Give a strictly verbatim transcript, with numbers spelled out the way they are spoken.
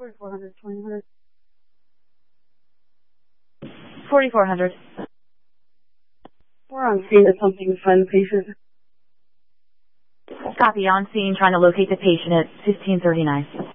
forty-four hundred, twenty hundred. forty-four hundred. We're on scene attempting to find the patient. Copy, on scene, trying to locate the patient at fifteen thirty-nine.